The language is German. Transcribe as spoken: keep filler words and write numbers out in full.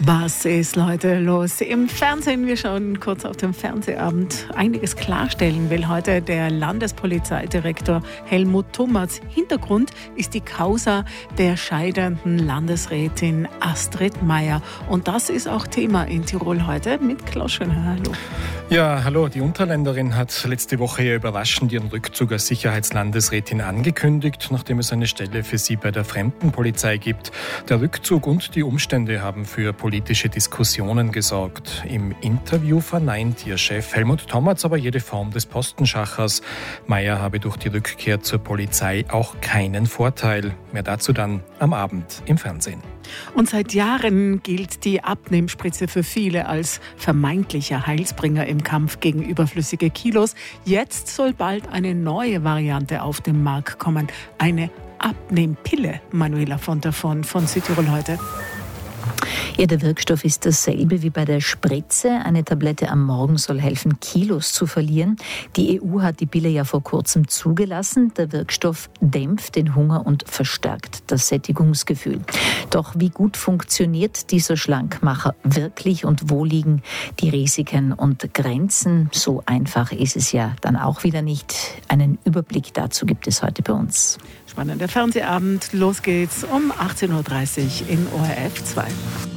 Was ist heute los im Fernsehen? Wir schauen kurz auf den Fernsehabend. Einiges klarstellen will heute der Landespolizeidirektor Helmut Thomaz. Hintergrund ist die Causa der scheidenden Landesrätin Astrid Maier. Und das ist auch Thema in Tirol heute mit Klaus Schönherr. Hallo. Ja, hallo. Die Unterländerin hat letzte Woche ja überraschend ihren Rückzug als Sicherheitslandesrätin angekündigt, nachdem es eine Stelle für sie bei der Fremdenpolizei gibt. Der Rückzug und die Umstände haben für politische Diskussionen gesorgt. Im Interview verneint ihr Chef Helmut Thomaz aber jede Form des Postenschachers. Maier habe durch die Rückkehr zur Polizei auch keinen Vorteil. Mehr dazu dann am Abend im Fernsehen. Und seit Jahren gilt die Abnehmspritze für viele als vermeintlicher Heilsbringer im Kampf gegen überflüssige Kilos. Jetzt soll bald eine neue Variante auf den Markt kommen. Eine Abnehmpille. Manuela von der von, von Südtirol heute. Ja, der Wirkstoff ist dasselbe wie bei der Spritze. Eine Tablette am Morgen soll helfen, Kilos zu verlieren. Die E U hat die Pille ja vor kurzem zugelassen. Der Wirkstoff dämpft den Hunger und verstärkt das Sättigungsgefühl. Doch wie gut funktioniert dieser Schlankmacher wirklich und wo liegen die Risiken und Grenzen? So einfach ist es ja dann auch wieder nicht. Einen Überblick dazu gibt es heute bei uns. Spannender Fernsehabend. Los geht's um achtzehn Uhr dreißig in O R F zwei.